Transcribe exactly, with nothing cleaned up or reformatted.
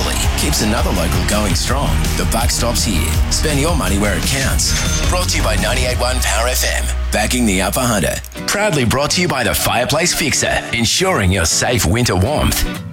locally keeps another local going strong. The buck stops here. Spend your money where it counts. Brought to you by ninety-eight point one Power F M. Backing the Upper Hunter. Proudly brought to you by the Fireplace Fixer, ensuring your safe winter warmth.